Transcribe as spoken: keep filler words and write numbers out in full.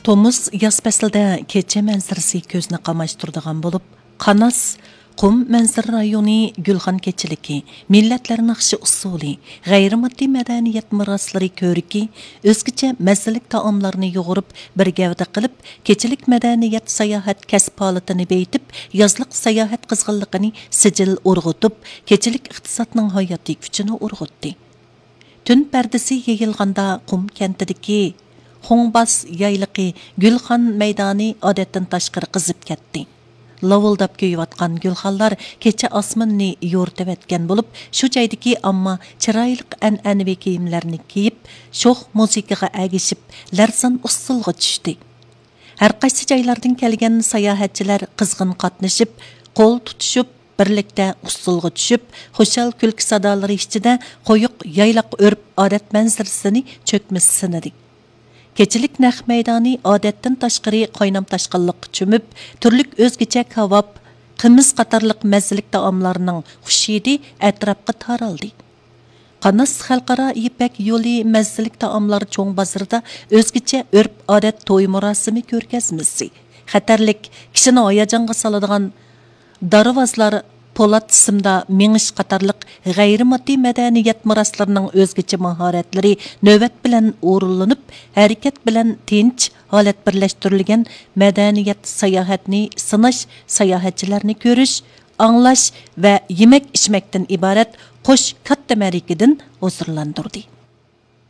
Tomuz yaz paslida kecha manzarasi ko'zni qamashtiradigan bo'lib, Qanas Qum manzara rayoni Gulxan kechiligi, millatlar naqshi usuli, g'ayrimoddiy madaniyat meroslari ko'riki, o'zgacha mazalik taomlarni yo'g'irib, bir gavda qilib, kechilik madaniyat sayohat kasb holatini beytib, yozliq sayohat qizg'inligini sijil urg'utib, kechilik iqtisodning hayotiy kuchini urg'utdi. Tun pardasi yeyilganda Qum kentidagi Xongbas yayliqi Gulxan maydoni odatdan tashqari qizib ketdi. Lavildab kuyayotgan gulxanlar kecha osmonni yo'rtib etgan bo'lib, shu joydagi ammo chiroyli an'anaviy kiyimlarni kiyib, sho'x musiqaga agishib, larson usulga tushdi. Har qaysi joylardan kelgan sayohatchilar qizg'in qatnashib, qo'l tutishib, birlikda usulga tushib, xushal kulki sadolari ichida qo'yiq yayloq o'rib odat manzarasini cho'kmis sinadi. Kechilik naq maydoni odatdan tashqari qaynam tashqinliqqa cho'mib, turlik o'zgacha kavob, qimiz qatorliq mazalik taomlarning xushidi atrofga taraldi. Qanas xalqaro ipak yo'li mazalik taomlar cho'ng bozorda o'zgacha urf odat to'y murosimi ko'rgazmasi. Xatarlik kishini hayajonga soladigan darvozlar Polat ismda mengish qatorliq g'ayrimoddiy madaniyat meroslarining o'zgacha mahoratlari navbat bilan o'rinlanib, harakat bilan tinch holat birlashtirilgan madaniyat sayohatni sinash, sayohatchilarni ko'rish, anglash va yemak ichmakdan iborat qo'sh katta marakadan huzurlantirdi.